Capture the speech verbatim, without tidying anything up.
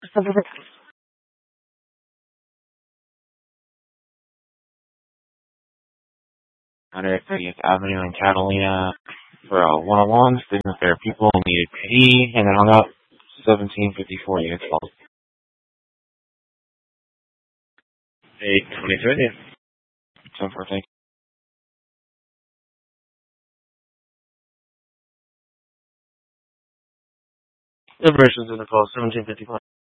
one thirtieth Avenue in Catalina for a one-on-one. Student there people needed P E, and then hung up. seventeen fifty-four units called. eight twenty-three. ten fourteen. Liberations in the call, seventeen fifty-five.